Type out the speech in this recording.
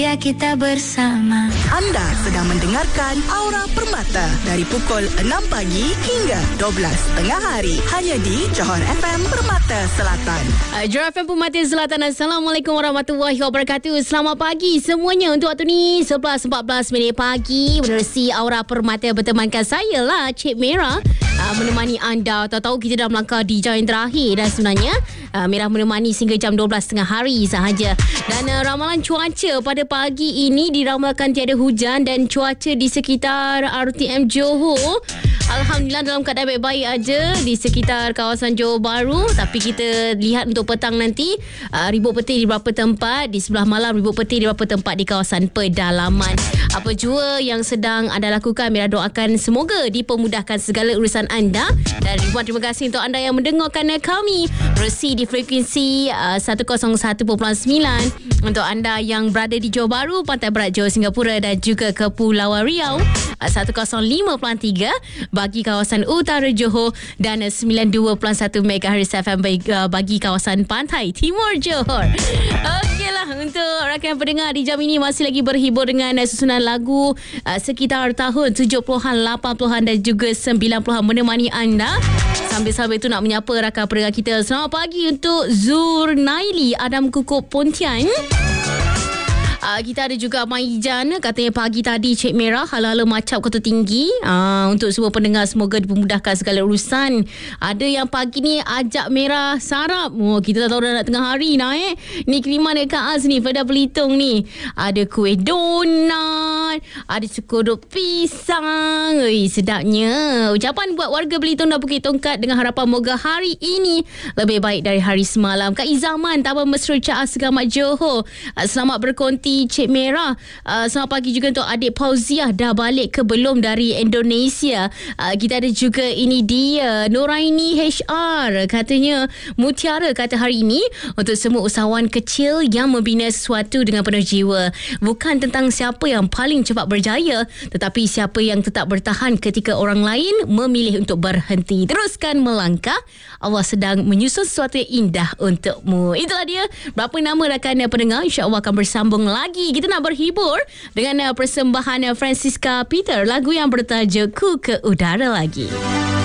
Ya, kita bersama. Anda sedang mendengarkan Aura Permata dari pukul 6 pagi hingga 12 tengah hari. Hanya di Johor FM Permata Selatan. Johor FM Permata Selatan. Assalamualaikum warahmatullahi wabarakatuh. Selamat pagi semuanya. Untuk waktu ni 11.14 minit pagi, menerusi Aura Permata bertemankan saya lah, Cik Merah, menemani anda. Tahu-tahu kita dah melangkah di jam yang terakhir, dan sebenarnya Merah menemani sehingga jam 12 tengah hari sahaja. Dan ramalan cuaca pada pagi ini diramalkan tiada hujan, dan cuaca di sekitar RTM Johor alhamdulillah dalam keadaan baik-baik aja di sekitar kawasan Johor Bahru. Tapi kita lihat untuk petang nanti, ribut petir di beberapa tempat, di sebelah malam ribut petir di beberapa tempat di kawasan pedalaman. Apa jua yang sedang anda lakukan, Merah doakan semoga dipermudahkan segala urusan anda. Dan ribuan terima kasih untuk anda yang mendengarkan kami bersi di frekuensi 101.9. Untuk anda yang berada di Johor Bahru, Pantai Barat Johor, Singapura dan juga Kepulauan Riau, 105.3 bagi kawasan utara Johor, dan 92.1 MHz FM bagi kawasan pantai timur Johor. Okeylah, untuk rakan pendengar di jam ini masih lagi berhibur dengan susunan lagu sekitar tahun 70-an, 80-an dan juga 90-an menemani anda. Sambil-sambil itu nak menyapa rakan pendengar kita. Selamat pagi untuk Zurnaili Adam Kukuk Pontian. Kita ada juga Maijan, katanya pagi tadi Cik Merah hala-hala macap Kota Tinggi. Untuk semua pendengar, semoga dipermudahkan segala urusan. Ada yang pagi ni ajak Merah sarap. Kita tak tahu dah nak tengah hari ni kiriman dekat Az ni, pada Belitung ni. Ada kuih donat, ada cukodok pisang. Sedapnya. Ucapan buat warga Belitung dan Bukit Tongkat dengan harapan moga hari ini lebih baik dari hari semalam. Kak Izaman, Taman Mesra Caa Segamat Johor, selamat berkonti Cik Merah. Selamat pagi juga untuk adik Pauziah, dah balik ke belum dari Indonesia. Kita ada juga ini dia Noraini HR, katanya mutiara kata hari ini untuk semua usahawan kecil yang membina sesuatu dengan penuh jiwa. Bukan tentang siapa yang paling cepat berjaya, tetapi siapa yang tetap bertahan ketika orang lain memilih untuk berhenti. Teruskan melangkah, Allah sedang menyusun sesuatu yang indah untukmu. Itulah dia berapa nama rakan pendengar. InsyaAllah akan bersambung lagi. Kita nak berhibur dengan persembahan Francisca Peter, lagu yang bertajuk Ku ke Udara Lagi.